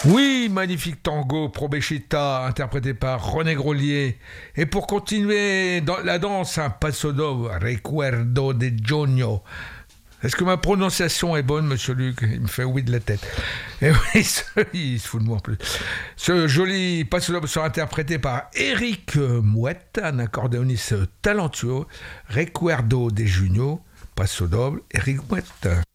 Oui, magnifique tango Probechita, interprété par René Grolier. Et pour continuer dans la danse, un passo doble, Recuerdo de Giorno. Est-ce que ma prononciation est bonne, monsieur Luc? Il me fait oui de la tête. Et oui, il se fout de moi en plus. Ce joli passo doble sera interprété par Eric Mouette, un accordéoniste talentueux. Recuerdo de Giorno, passo doble, Eric Mouette.